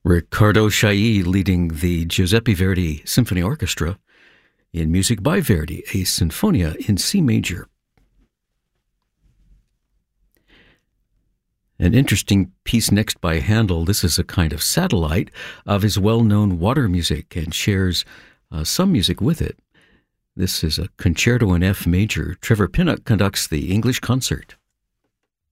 Riccardo Chailly leading the Giuseppe Verdi Symphony Orchestra in music by Verdi, a Sinfonia in C major. An interesting piece next by Handel. This is a kind of satellite of his well-known water music and shares some music with it. This is a concerto in F major. Trevor Pinnock conducts the English concert.